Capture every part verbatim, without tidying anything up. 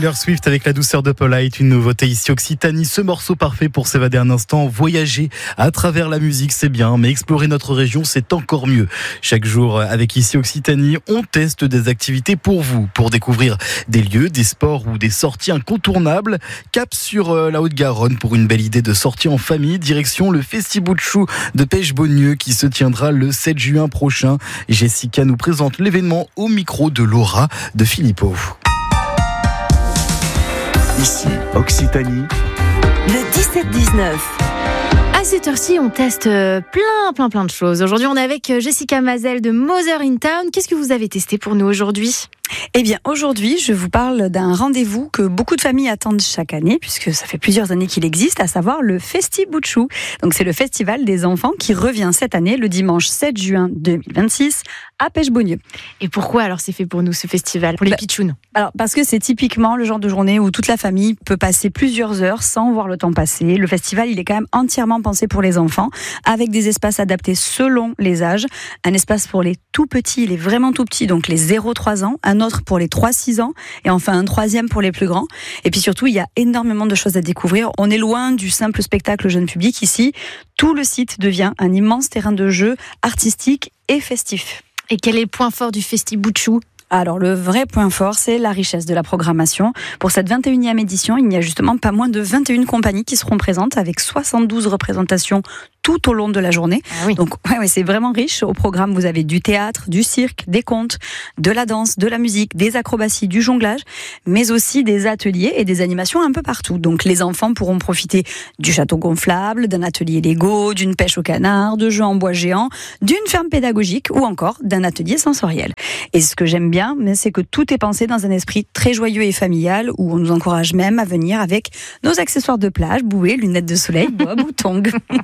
Taylor Swift avec la douceur de Polite, une nouveauté ici Occitanie. Ce morceau parfait pour s'évader un instant. Voyager à travers la musique, c'est bien, mais explorer notre région, c'est encore mieux. Chaque jour, avec ici Occitanie, on teste des activités pour vous, pour découvrir des lieux, des sports ou des sorties incontournables. Cap sur la Haute-Garonne pour une belle idée de sortie en famille. Direction le Festibouchou de Pêche-Beaunieu qui se tiendra le sept juin prochain. Jessica nous présente l'événement au micro de Laura de Philippot. Ici, Occitanie. Le dix-sept dix-neuf. À cette heure-ci, on teste plein, plein, plein de choses. Aujourd'hui, on est avec Jessica Mazel de Mother in Town. Qu'est-ce que vous avez testé pour nous aujourd'hui ? Eh bien, aujourd'hui, je vous parle d'un rendez-vous que beaucoup de familles attendent chaque année, puisque ça fait plusieurs années qu'il existe, à savoir le Festibouchou. Donc, c'est le festival des enfants qui revient cette année, le dimanche sept juin deux mille vingt-six, à Pêche-Beaunieu. Et pourquoi alors c'est fait pour nous, ce festival, pour les bah, pitchouns ? Alors, parce que c'est typiquement le genre de journée où toute la famille peut passer plusieurs heures sans voir le temps passer. Le festival, il est quand même entièrement pensé pour les enfants, avec des espaces adaptés selon les âges. Un espace pour les tout petits, il est vraiment tout petit, donc les zéro trois ans, un autre pour les trois six ans, et enfin un troisième pour les plus grands. Et puis surtout, il y a énormément de choses à découvrir. On est loin du simple spectacle jeune public ici. Tout le site devient un immense terrain de jeu artistique et festif. Et quel est le point fort du Festibouchou ? Alors, le vrai point fort, c'est la richesse de la programmation. Pour cette vingt et unième édition, il n'y a justement pas moins de vingt et une compagnies qui seront présentes avec soixante-douze représentations tout au long de la journée. Ah oui. Donc, ouais, ouais, c'est vraiment riche. Au programme, vous avez du théâtre, du cirque, des contes, de la danse, de la musique, des acrobaties, du jonglage, mais aussi des ateliers et des animations un peu partout. Donc, les enfants pourront profiter du château gonflable, d'un atelier Lego, d'une pêche au canard, de jeux en bois géants, d'une ferme pédagogique ou encore d'un atelier sensoriel. Et ce que j'aime bien, c'est que tout est pensé dans un esprit très joyeux et familial où on nous encourage même à venir avec nos accessoires de plage, bouées, lunettes de soleil, bob ou tongs.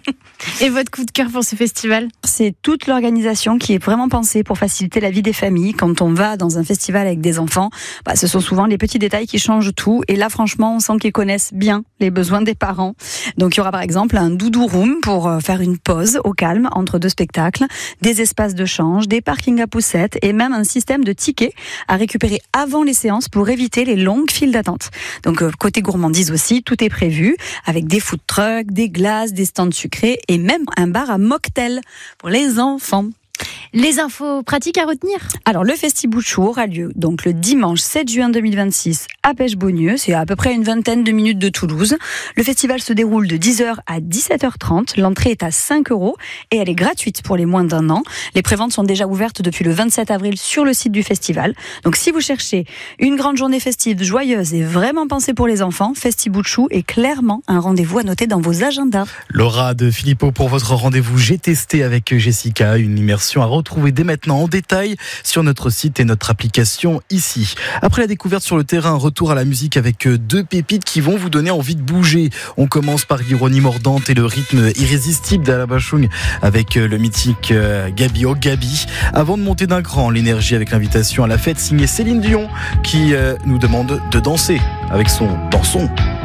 Et votre coup de cœur pour ce festival ? C'est toute l'organisation qui est vraiment pensée pour faciliter la vie des familles. Quand on va dans un festival avec des enfants, bah, ce sont souvent les petits détails qui changent tout. Et là, franchement, on sent qu'ils connaissent bien les besoins des parents. Donc, il y aura par exemple un doudou room pour faire une pause au calme entre deux spectacles, des espaces de change, des parkings à poussettes et même un système de tickets à récupérer avant les séances pour éviter les longues files d'attente. Donc, côté gourmandise aussi, tout est prévu avec des food trucks, des glaces, des stands sucrés et même un bar à mocktail pour les enfants. Les infos pratiques à retenir ? Alors, le Festibouchou aura lieu donc le dimanche sept juin deux mille vingt-six à Pêche-Beaunieu. C'est à peu près une vingtaine de minutes de Toulouse. Le festival se déroule de dix heures à dix-sept heures trente. L'entrée est à cinq euros et elle est gratuite pour les moins d'un an. Les préventes sont déjà ouvertes depuis le vingt-sept avril sur le site du festival. Donc, si vous cherchez une grande journée festive, joyeuse et vraiment pensée pour les enfants, Festibouchou est clairement un rendez-vous à noter dans vos agendas. Laura de Philippot pour votre rendez-vous. J'ai testé avec Jessica une immersion à retrouver dès maintenant en détail sur notre site et notre application ici. Après la découverte sur le terrain, retour à la musique avec deux pépites qui vont vous donner envie de bouger. On commence par l'ironie mordante et le rythme irrésistible d'Alabachung avec le mythique Gabi Oh Gabi. Avant de monter d'un cran, l'énergie avec l'invitation à la fête signée Céline Dion qui nous demande de danser avec son danson.